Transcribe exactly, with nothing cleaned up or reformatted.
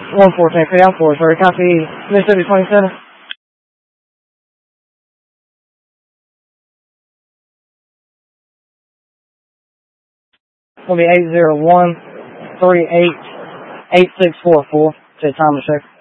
one fourteen, down four, sorry, copy Mississippi twenty-seven. Will be eight zero one three eight eight six four four to Thomas Shaker.